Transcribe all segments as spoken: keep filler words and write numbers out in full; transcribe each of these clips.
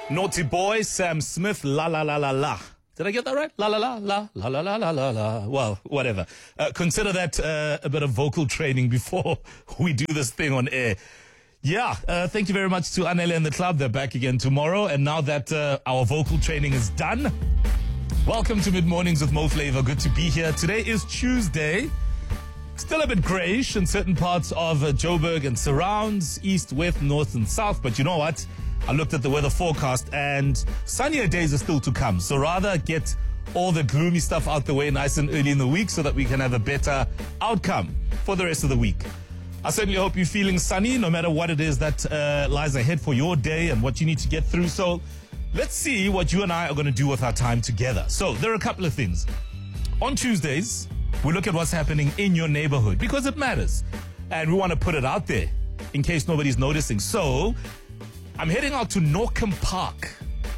Naughty Boy, Sam Smith, La La La La La. Did I get that right? La La La La, La La La La La La. Well, whatever. Uh, consider that uh, a bit of vocal training before we do this thing on air. Yeah, uh, thank you very much to Anele and the club. They're back again tomorrow. And now that uh, our vocal training is done, welcome to Mid Mornings with Mo Flavor. Good to be here. Today is Tuesday. Still a bit greyish in certain parts of uh, Joburg and surrounds, east, west, north and south. But you know what? I looked at the weather forecast and sunnier days are still to come. So rather get all the gloomy stuff out the way nice and early in the week so that we can have a better outcome for the rest of the week. I certainly hope you're feeling sunny no matter what it is that uh, lies ahead for your day and what you need to get through. So let's see what you and I are going to do with our time together. So there are a couple of things. On Tuesdays, we look at what's happening in your neighborhood because it matters. And we want to put it out there in case nobody's noticing. So I'm heading out to Norcombe Park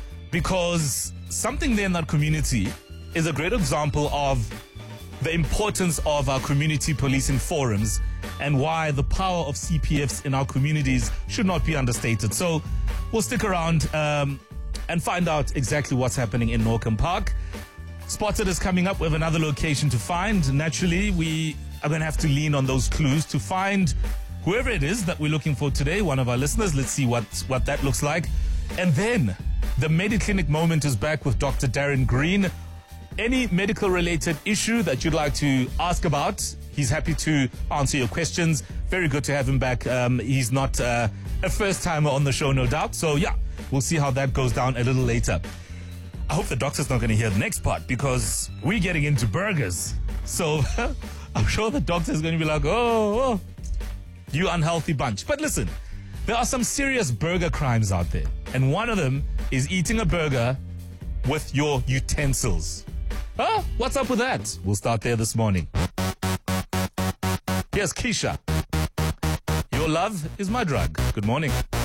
because something there in that community is a great example of the importance of our community policing forums and why the power of C P Fs in our communities should not be understated. So we'll stick around um, and find out exactly what's happening in Norcombe Park. Spotted is coming up. We have another location to find. Naturally, we are going to have to lean on those clues to find whoever it is that we're looking for today, one of our listeners. Let's see what, what that looks like. And then the Mediclinic moment is back with Doctor Darren Green. Any medical-related issue that you'd like to ask about, he's happy to answer your questions. Very good to have him back. Um, he's not uh, a first-timer on the show, no doubt. So, yeah, we'll see how that goes down a little later. I hope the doctor's not going to hear the next part because we're getting into burgers. So I'm sure the doctor's going to be like, oh, oh, you unhealthy bunch. But listen, there are some serious burger crimes out there. And one of them is eating a burger with your utensils. Huh? What's up with that? We'll start there this morning. Here's Keisha. Your love is my drug. Good morning.